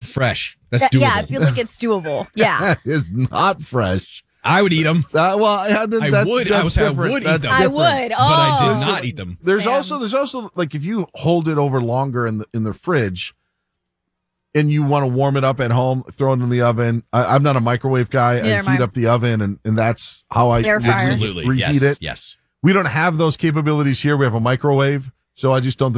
fresh. That's doable. Yeah, I feel like it's doable. Yeah. That is not fresh. I would eat them. I would. I would eat them. I would. But I did Oh. not eat them. There's Sam. also like if you hold it over longer in the fridge and you want to warm it up at home, throw it in the oven. I'm not a microwave guy. Neither I am I. heat up the oven and that's how I Air fryer. Absolutely. reheat Yes. it. Yes. We don't have those capabilities here. We have a microwave, so I just don't think